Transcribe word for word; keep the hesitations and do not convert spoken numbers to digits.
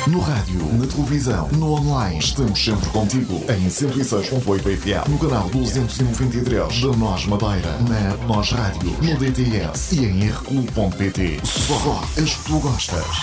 No rádio, na televisão, no online, estamos sempre contigo. Em cento e seis ponto oito F M, no canal duzentos e noventa e três da Nós Madeira, na Nós Rádio, no D T S e em r q ponto p t. Só as que tu gostas.